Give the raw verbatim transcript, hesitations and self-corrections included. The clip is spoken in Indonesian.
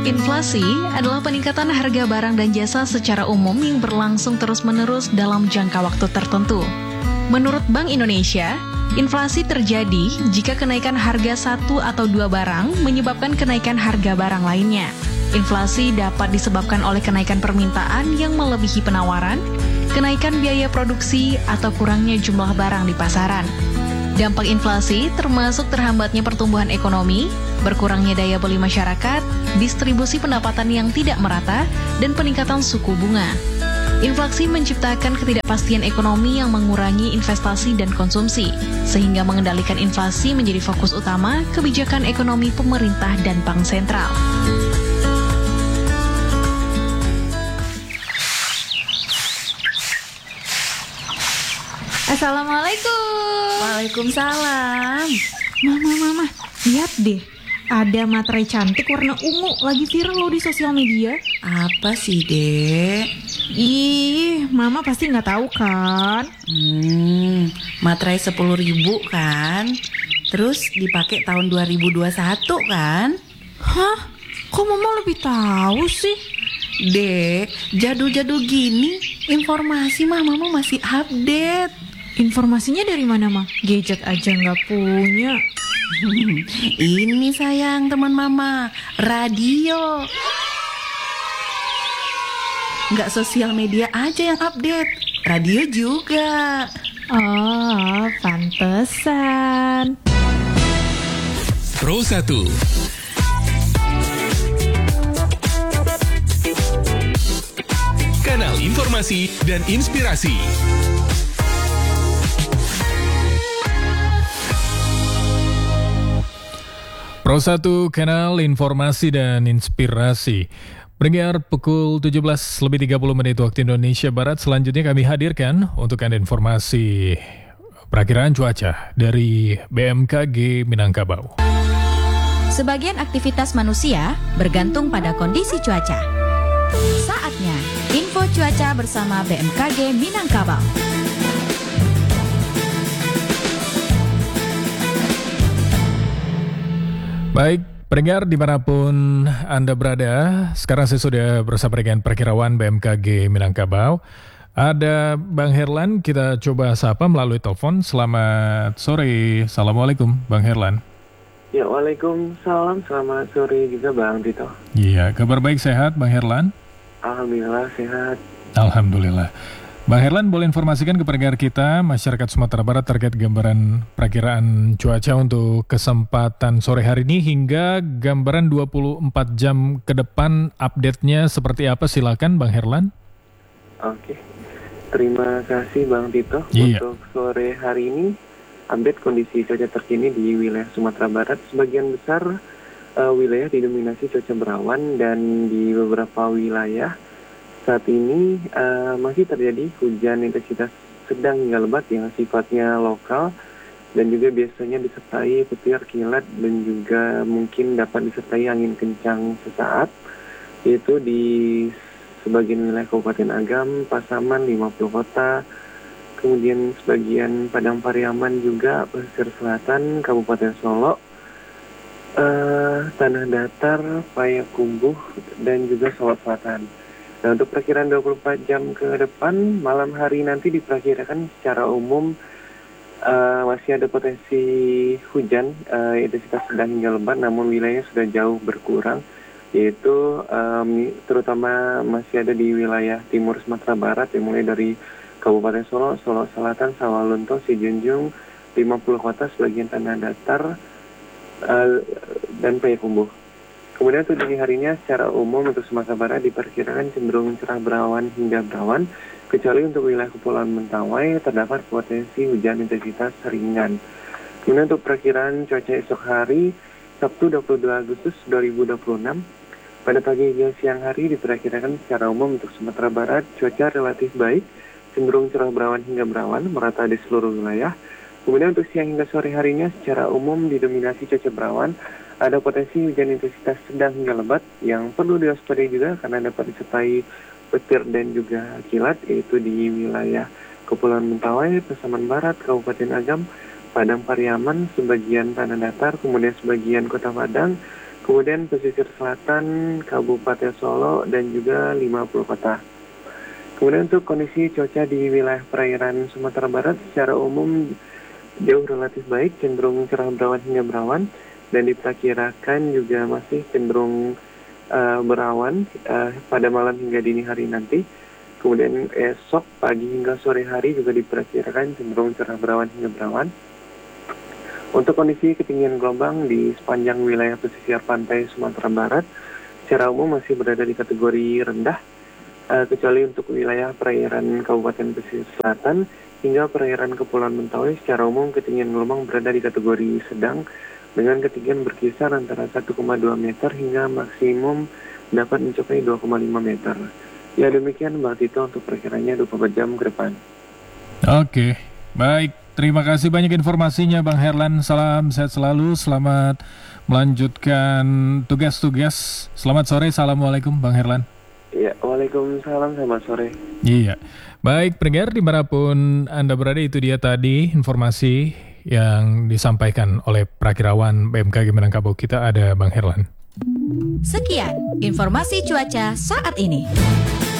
Inflasi adalah peningkatan harga barang dan jasa secara umum yang berlangsung terus-menerus dalam jangka waktu tertentu. Menurut Bank Indonesia, inflasi terjadi jika kenaikan harga satu atau dua barang menyebabkan kenaikan harga barang lainnya. Inflasi dapat disebabkan oleh kenaikan permintaan yang melebihi penawaran, kenaikan biaya produksi, atau kurangnya jumlah barang di pasaran. Dampak inflasi termasuk terhambatnya pertumbuhan ekonomi, berkurangnya daya beli masyarakat, distribusi pendapatan yang tidak merata, dan peningkatan suku bunga. Inflasi menciptakan ketidakpastian ekonomi yang mengurangi investasi dan konsumsi, sehingga mengendalikan inflasi menjadi fokus utama kebijakan ekonomi pemerintah dan bank sentral. Assalamualaikum. Waalaikumsalam. Mama, mama, lihat deh. Ada materai cantik warna ungu lagi viral loh di sosial media. Apa sih, Dek? Ih, mama pasti nggak tahu kan? Hmm, materai sepuluh ribu kan? Terus dipakai tahun dua ribu dua puluh satu kan? Hah? Kok mama lebih tahu sih? Dek, jadul-jadul gini, informasi mah mama masih update. Informasinya dari mana, Ma? Gadget aja nggak punya. Ini sayang teman mama, radio. Nggak sosial media aja yang update, radio juga. Oh, pantesan. Pro satu. Kanal informasi dan inspirasi. Pro satu, kanal informasi dan inspirasi. Pendengar, pukul tujuh belas lebih tiga puluh menit waktu Indonesia Barat. Selanjutnya kami hadirkan untuk Anda informasi perakiraan cuaca dari B M K G Minangkabau. Sebagian aktivitas manusia bergantung pada kondisi cuaca. Saatnya info cuaca bersama B M K G Minangkabau. Baik, pendengar dimanapun Anda berada, sekarang saya sudah bersama dengan Perkirawan B M K G Minangkabau. Ada Bang Herlan, kita coba sapa melalui telepon. Selamat sore, Assalamualaikum Bang Herlan. Ya, waalaikumsalam, selamat sore juga Bang Tito. Iya, kabar baik, sehat Bang Herlan? Alhamdulillah sehat. Alhamdulillah. Bang Herlan, boleh informasikan ke pendengar kita, masyarakat Sumatera Barat terkait gambaran perakiraan cuaca untuk kesempatan sore hari ini hingga gambaran dua puluh empat jam ke depan, update-nya seperti apa? Silakan Bang Herlan. Oke, terima kasih Bang Tito. Iya. Untuk sore hari ini, update kondisi cuaca terkini di wilayah Sumatera Barat. Sebagian besar uh, wilayah didominasi cuaca berawan dan di beberapa wilayah saat ini uh, masih terjadi hujan intensitas sedang hingga lebat yang sifatnya lokal dan juga biasanya disertai petir, kilat, dan juga mungkin dapat disertai angin kencang sesaat, yaitu di sebagian wilayah Kabupaten Agam, Pasaman, lima puluh kota, kemudian sebagian Padang Pariaman juga, pesisir selatan, Kabupaten Solo, uh, Tanah Datar, Payakumbuh, dan juga Solo Selatan. Nah, untuk perkiraan dua puluh empat jam ke depan, malam hari nanti diperkirakan secara umum uh, masih ada potensi hujan, uh, intensitas sedang hingga lebat, namun wilayahnya sudah jauh berkurang, yaitu um, terutama masih ada di wilayah timur Sumatera Barat, yang mulai dari Kabupaten Solo, Solo Selatan, Sawalunto, Sijunjung, lima puluh kota, sebagian Tanah Datar, uh, dan Payakumbuh. Kemudian untuk dini harinya secara umum untuk Sumatera Barat diperkirakan cenderung cerah berawan hingga berawan, kecuali untuk wilayah Kepulauan Mentawai terdapat potensi hujan intensitas ringan. Kemudian untuk perkiraan cuaca esok hari, Sabtu dua puluh dua Agustus dua ribu dua puluh enam, pada pagi hingga siang hari diperkirakan secara umum untuk Sumatera Barat cuaca relatif baik, cenderung cerah berawan hingga berawan, merata di seluruh wilayah. Kemudian untuk siang hingga sore harinya secara umum didominasi cuaca berawan, ada potensi hujan intensitas sedang hingga lebat yang perlu diwaspadai juga karena dapat disertai petir dan juga kilat, yaitu di wilayah Kepulauan Mentawai, Pasaman Barat, Kabupaten Agam, Padang Pariaman, sebagian Tanah Datar, kemudian sebagian Kota Padang, kemudian pesisir selatan, Kabupaten Solo, dan juga lima puluh kota. Kemudian untuk kondisi cuaca di wilayah perairan Sumatera Barat secara umum jauh relatif baik, cenderung cerah berawan hingga berawan, dan diperkirakan juga masih cenderung uh, berawan uh, pada malam hingga dini hari nanti. Kemudian esok pagi hingga sore hari juga diperkirakan cenderung cerah berawan hingga berawan. Untuk kondisi ketinggian gelombang di sepanjang wilayah pesisir pantai Sumatera Barat secara umum masih berada di kategori rendah, uh, kecuali untuk wilayah perairan Kabupaten Pesisir Selatan hingga perairan Kepulauan Mentawai. Secara umum ketinggian gelombang berada di kategori sedang dengan ketinggian berkisar antara satu koma dua meter hingga maksimum dapat mencapai dua koma lima meter. Ya demikian Mbak Tito untuk perkiranya dua puluh empat jam ke depan. Oke, baik. Terima kasih banyak informasinya Bang Herlan. Salam sehat selalu, selamat melanjutkan tugas-tugas. Selamat sore, Assalamualaikum Bang Herlan. Ya, waalaikumsalam, selamat sore. Iya, baik pendengar dimanapun Anda berada, itu dia tadi informasi yang disampaikan oleh Prakirawan B M K G Minangkabau kita, ada Bang Herlan. Sekian informasi cuaca saat ini.